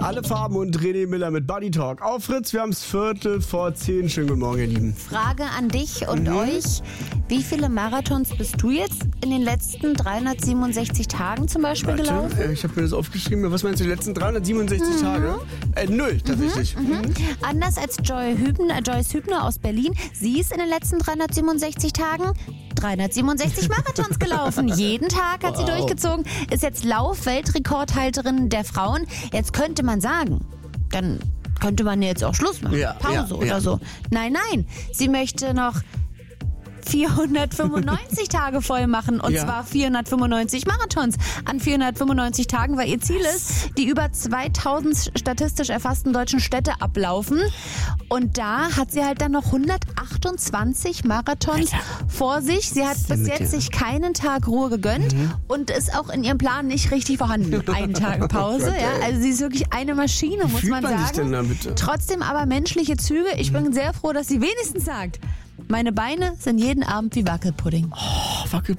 Alle Farben und René Miller mit Buddy Talk. Auf Fritz, wir haben es 9:45. Schönen guten Morgen, ihr Lieben. Frage an dich und euch. Wie viele Marathons bist du jetzt in den letzten 367 Tagen zum Beispiel gelaufen? Ich habe mir das aufgeschrieben. Was meinst du, die letzten 367 Tage? 0 tatsächlich. Anders als Joyce Hübner aus Berlin. Sie ist in den letzten 367 Tagen 367 Marathons gelaufen. Jeden Tag hat sie durchgezogen. Ist jetzt Lauf-Weltrekordhalterin der Frauen. Jetzt könnte man sagen, dann könnte man jetzt auch Schluss machen. Pause oder so. Nein. Sie möchte noch 495 Tage voll machen und zwar 495 Marathons an 495 Tagen, weil ihr Ziel ist, die über 2000 statistisch erfassten deutschen Städte ablaufen und da hat sie halt dann noch 128 Marathons vor sich. Sie hat bis jetzt sich keinen Tag Ruhe gegönnt und ist auch in ihrem Plan nicht richtig vorhanden. Einen Tag Pause, also sie ist wirklich eine Maschine, muss man sagen. Sich denn da bitte? Trotzdem aber menschliche Züge. Ich bin sehr froh, dass sie wenigstens sagt, meine Beine sind jeden Abend wie Wackelpudding. Wackelpudding.